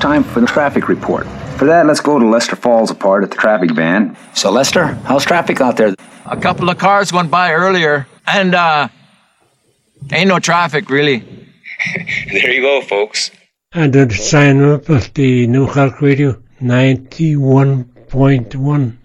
time for the traffic report. For that, let's go to Lester Falls apart at the traffic van. So, Lester, how's traffic out there? A couple of cars went by earlier, and ain't no traffic, really. There you go, folks. And then sign up at the New Cork Radio 91.1.